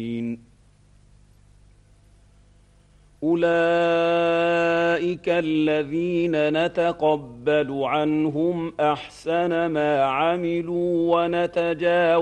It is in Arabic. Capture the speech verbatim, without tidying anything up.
أولئك الذين نتقبل عنهم أحسن ما عملوا ونتجاوز